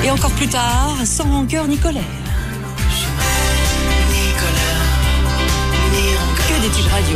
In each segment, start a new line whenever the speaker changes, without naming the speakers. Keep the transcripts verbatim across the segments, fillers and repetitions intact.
Et encore plus tard, Sans rancœur ni colère. Que des tubes radio.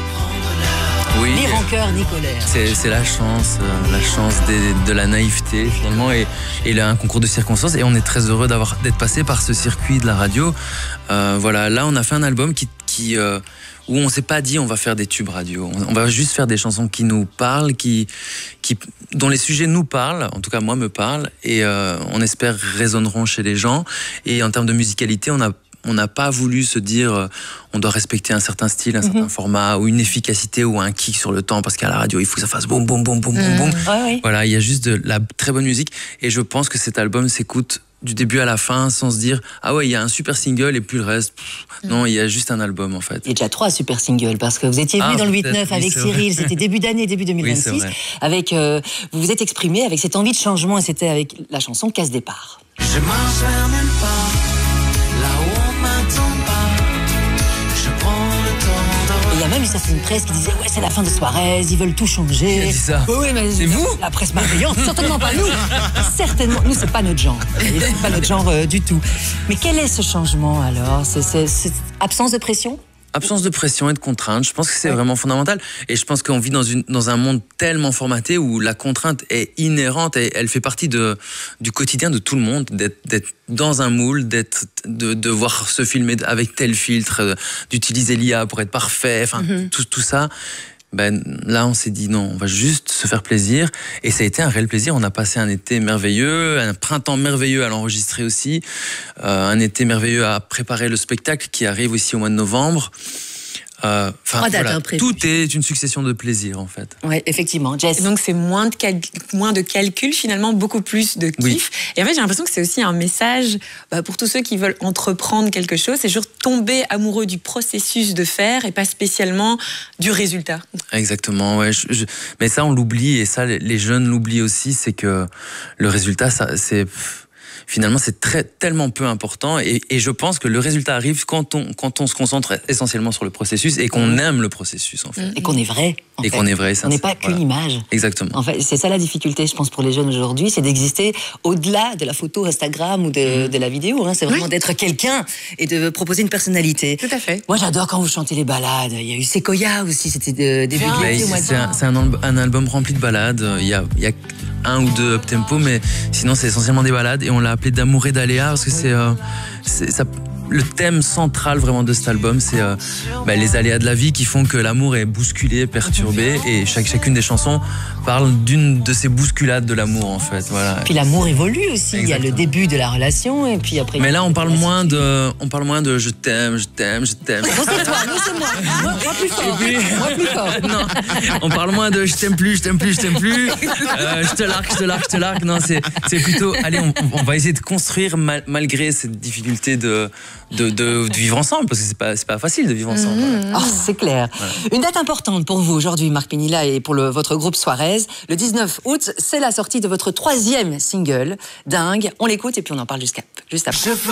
Oui,
ni rancœur ni colère.
C'est, c'est la chance, euh, la chance des, de la naïveté finalement, et, et là, un concours de circonstances. Et on est très heureux d'avoir d'être passé par ce circuit de la radio. Euh, voilà, là on a fait un album qui, qui euh, où on s'est pas dit on va faire des tubes radio. On, on va juste faire des chansons qui nous parlent, qui, qui, dont les sujets nous parlent. En tout cas moi me parlent, et euh, on espère résonneront chez les gens. Et en termes de musicalité, on a On n'a pas voulu se dire euh, on doit respecter un certain style, un mm-hmm. certain format, ou une efficacité, ou un kick sur le temps, parce qu'à la radio, il faut que ça fasse boum, boum, boum, boum, boum, boum.
Ouais, ouais.
Voilà, il y a juste de la très bonne musique. Et je pense que cet album s'écoute du début à la fin, sans se dire ah ouais, il y a un super single et puis le reste. Pff, mm. Non, il y a juste un album en fait.
Il y a déjà trois super singles, parce que vous étiez venu ah, dans le huit neuf avec
oui,
Cyril, c'était début d'année, début deux mille vingt-six. Oui, avec, euh, vous vous êtes exprimé avec cette envie de changement, et c'était avec la chanson Casse Départ.
Je marche vers nulle part, là où on m'attend pas, je prends le temps de...
Et il y a même une certaine presse qui disait ouais, c'est la fin de Suarez, ils veulent tout changer.
Qui a dit ça?
Oui, mais
c'est vous?
La presse malveillante, certainement pas nous. Certainement, nous c'est pas notre genre, c'est pas notre genre euh, du tout. Mais quel est ce changement alors? C'est, c'est, c'est absence de pression?
Absence de pression et de contrainte, je pense que c'est ouais. vraiment fondamental. Et je pense qu'on vit dans, une, dans un monde tellement formaté où la contrainte est inhérente et elle fait partie de, du quotidien de tout le monde, d'être, d'être dans un moule, d'être, de, de voir se filmer avec tel filtre, d'utiliser l'I A pour être parfait, enfin mm-hmm. tout, tout ça. Ben, là, on s'est dit non, on va juste se faire plaisir. Et ça a été un réel plaisir. On a passé un été merveilleux, un printemps merveilleux à l'enregistrer aussi, euh, un été merveilleux à préparer le spectacle qui arrive aussi au mois de novembre. Euh,
Trois dates,
voilà,
hein,
tout est une succession de plaisirs en fait.
Oui, effectivement. Jess.
Et donc c'est moins de, cal- moins de calcul, finalement beaucoup plus de kiff. Oui. Et en fait j'ai l'impression que c'est aussi un message bah, pour tous ceux qui veulent entreprendre quelque chose, c'est juste tomber amoureux du processus de faire et pas spécialement du résultat.
Exactement, ouais. Je, je... Mais ça on l'oublie, et ça les jeunes l'oublient aussi, c'est que le résultat, ça, c'est... Finalement, c'est très, tellement peu important, et, et je pense que le résultat arrive quand on, quand on se concentre essentiellement sur le processus et qu'on aime le processus, en fait.
Et qu'on est vrai. En
et
fait.
qu'on est vrai.
On n'est pas qu'une voilà. image.
Exactement.
En fait, c'est ça la difficulté, je pense, pour les jeunes aujourd'hui, c'est d'exister au-delà de la photo Instagram ou de, mmh. de la vidéo. Hein. C'est vraiment oui. d'être quelqu'un et de proposer une personnalité.
Tout à fait.
Moi, j'adore quand vous chantez les ballades. Il y a eu Sequoia aussi, c'était de, début de l'été.
C'est, un, c'est un, un album rempli de ballades. Il y a, il y a un ou deux up-tempo, mais sinon, c'est essentiellement des ballades, et on l'a appelé D'amour et d'aléa parce que c'est, euh, c'est ça. Le thème central vraiment de cet album, c'est euh, bah, les aléas de la vie qui font que l'amour est bousculé, perturbé, et chaque, chacune des chansons parle d'une de ces bousculades de l'amour en fait. Voilà.
Puis l'amour évolue aussi. Exactement. Il y a le début de la relation et puis après.
Mais là, on parle moins de, on parle moins de je t'aime, je t'aime, je t'aime.
Non, c'est toi, non, c'est moi. Moi, moi plus fort. Puis, moi plus fort.
Non, on parle moins de je t'aime plus, je t'aime plus, je t'aime plus. Euh, je te largue, je te largue, je te largue. Non, c'est, c'est plutôt, allez, on, on va essayer de construire mal, malgré cette difficulté de De, de, de vivre ensemble, parce que c'est pas, c'est pas facile de vivre ensemble.
Mmh. Voilà. Oh, c'est clair. Voilà. Une date importante pour vous aujourd'hui, Marc Pénillaud, et pour le, votre groupe Suarez. Le dix-neuf août, c'est la sortie de votre troisième single, Dingue. On l'écoute et puis on en parle jusqu'à, juste après.